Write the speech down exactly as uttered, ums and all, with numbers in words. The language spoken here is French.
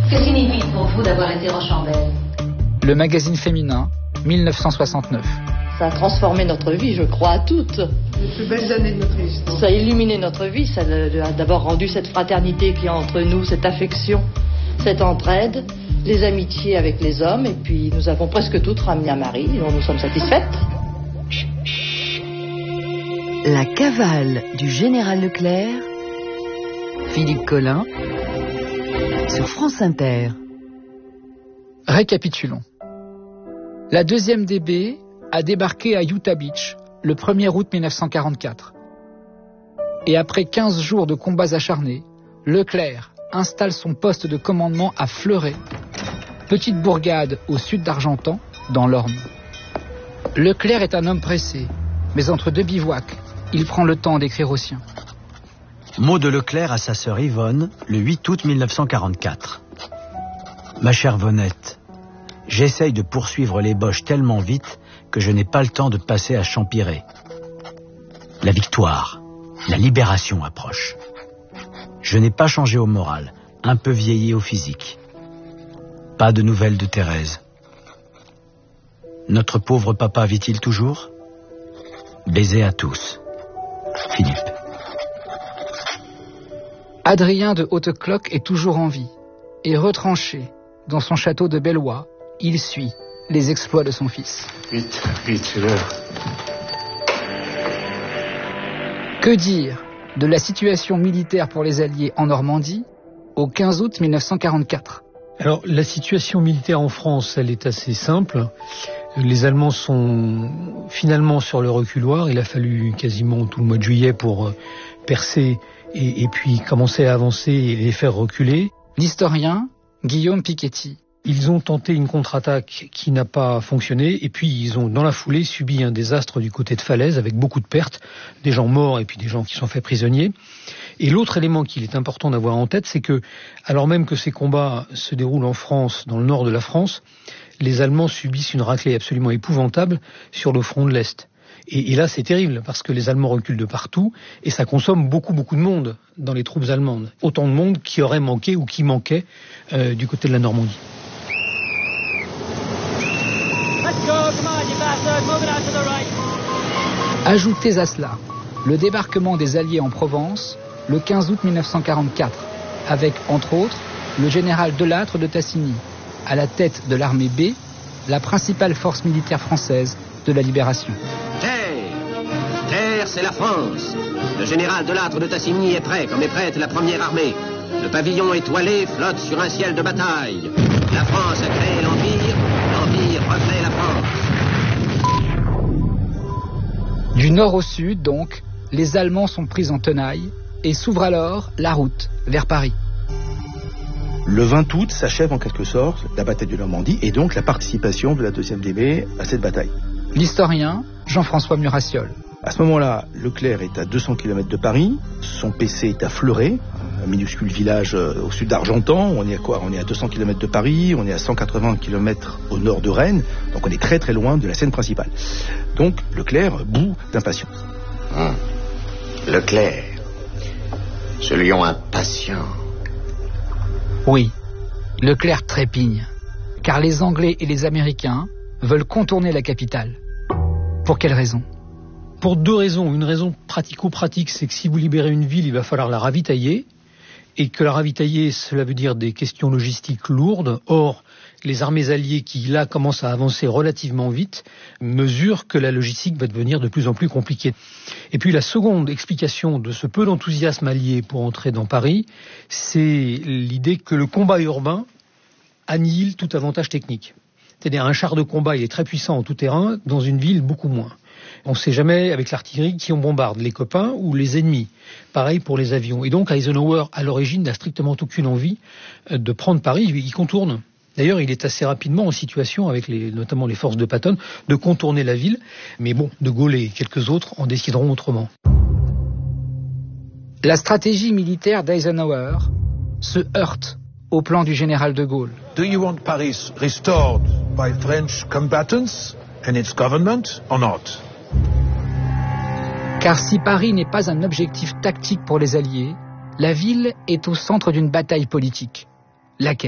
Que signifie pour vous d'avoir été Rochambeau? Le magazine féminin, mille neuf cent soixante-neuf. Ça a transformé notre vie, je crois, à toutes. Les plus belles années de notre histoire. Ça a illuminé notre vie, ça a d'abord rendu cette fraternité qui est entre nous, cette affection, cette entraide, les amitiés avec les hommes, et puis nous avons presque toutes ramené à Marie, dont nous sommes satisfaites. La cavale du général Leclerc, Philippe Collin, sur France Inter. Récapitulons. La deuxième D B a débarqué à Utah Beach le premier août mille neuf cent quarante-quatre. Et après quinze jours de combats acharnés, Leclerc installe son poste de commandement à Fleuret, petite bourgade au sud d'Argentan, dans l'Orne. Leclerc est un homme pressé, mais entre deux bivouacs, il prend le temps d'écrire aux siens. Mot de Leclerc à sa sœur Yvonne, le huit août mille neuf cent quarante-quatre. Ma chère Vonette, j'essaye de poursuivre les Boches tellement vite que je n'ai pas le temps de passer à Champiré. La victoire, la libération approche. Je n'ai pas changé au moral, un peu vieilli au physique. Pas de nouvelles de Thérèse. Notre pauvre papa vit-il toujours? Baiser à tous. Philippe. Adrien de Hautecloque est toujours en vie, et retranché dans son château de Bellois, il suit les exploits de son fils. Vite, vite, c'est l'heure. Que dire de la situation militaire pour les Alliés en Normandie au quinze août mille neuf cent quarante-quatre? Alors, la situation militaire en France, elle est assez simple. Les Allemands sont finalement sur le reculoir. Il a fallu quasiment tout le mois de juillet pour percer et, et puis commencer à avancer et les faire reculer. L'historien Guillaume Piketty. Ils ont tenté une contre-attaque qui n'a pas fonctionné et puis ils ont dans la foulée subi un désastre du côté de Falaise avec beaucoup de pertes, des gens morts et puis des gens qui sont faits prisonniers. Et l'autre élément qu'il est important d'avoir en tête, c'est que alors même que ces combats se déroulent en France, dans le nord de la France, les Allemands subissent une raclée absolument épouvantable sur le front de l'Est. Et, et là, c'est terrible, parce que les Allemands reculent de partout, et ça consomme beaucoup, beaucoup de monde dans les troupes allemandes. Autant de monde qui aurait manqué ou qui manquait euh, du côté de la Normandie. Ajoutez à cela le débarquement des Alliés en Provence le quinze août mille neuf cent quarante-quatre, avec, entre autres, le général Delattre de Tassigny, à la tête de l'armée B, la principale force militaire française de la libération. Terre, terre, c'est la France. Le général Delattre de Tassigny est prêt, comme est prête la première armée. Le pavillon étoilé flotte sur un ciel de bataille. La France a créé l'Empire, l'Empire recrée la France. Du nord au sud, donc, les Allemands sont pris en tenaille et s'ouvre alors la route vers Paris. Le vingt août s'achève en quelque sorte la bataille de Normandie et donc la participation de la deuxième D B à cette bataille. L'historien Jean-François Murassiol. À ce moment-là, Leclerc est à deux cents kilomètres de Paris, son P C est à Fleuret, un minuscule village au sud d'Argentan. On est à quoi? On est à deux cents kilomètres de Paris, on est à cent quatre-vingts kilomètres au nord de Rennes, donc on est très très loin de la scène principale. Donc Leclerc bout d'impatience. Hum. Leclerc, ce lion impatient. Oui, Leclerc trépigne, car les Anglais et les Américains veulent contourner la capitale. Pour quelle raison? Pour deux raisons. Une raison pratico-pratique, c'est que si vous libérez une ville, il va falloir la ravitailler. Et que la ravitailler, cela veut dire des questions logistiques lourdes. Or, les armées alliées qui, là, commencent à avancer relativement vite, mesurent que la logistique va devenir de plus en plus compliquée. Et puis la seconde explication de ce peu d'enthousiasme allié pour entrer dans Paris, c'est l'idée que le combat urbain annihile tout avantage technique. C'est-à-dire un char de combat, il est très puissant en tout terrain, dans une ville, beaucoup moins. On ne sait jamais avec l'artillerie qui on bombarde, les copains ou les ennemis. Pareil pour les avions. Et donc Eisenhower, à l'origine, n'a strictement aucune envie de prendre Paris, il contourne. D'ailleurs, il est assez rapidement en situation, avec les, notamment les forces de Patton, de contourner la ville. Mais bon, De Gaulle et quelques autres en décideront autrement. La stratégie militaire d'Eisenhower se heurte au plan du général de Gaulle. Do you want Paris restored by French combatants and its government or not? Car si Paris n'est pas un objectif tactique pour les Alliés, la ville est au centre d'une bataille politique. Laquelle ?